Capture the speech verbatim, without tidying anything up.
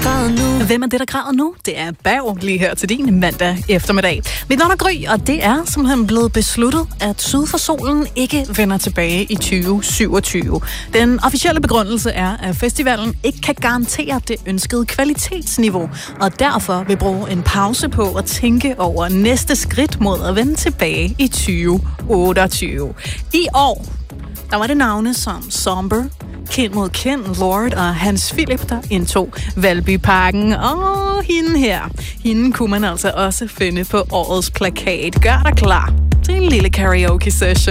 græder nu? Hvem er det, der græder nu? Det er Berg lige her til din mandag eftermiddag. Mit navn er Gry, og det er simpelthen blevet besluttet, at Syd for Solen ikke vender tilbage i tyve syvogtyve. Den officielle begrundelse er, at festivalen ikke kan garantere det ønskede kvalitetsniveau, og derfor vil bruge en pause på at tænke over næste skridt mod at vende tilbage i tyve otteogtyve. I år, der var det navne som Somber, Kind mod Kind, Lord og Hans Philip, der indtog Valbyparken. Og hende her, hende kunne man altså også finde på årets plakat. Gør dig klar til en lille karaoke session.